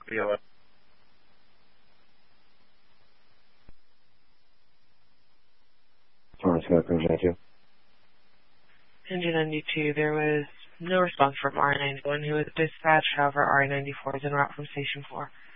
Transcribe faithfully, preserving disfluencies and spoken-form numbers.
B O S. Florence Scope, ninety-two. Engine ninety-two, there was no response from R ninety-one who was dispatched. However, R ninety-four is en route from Station four.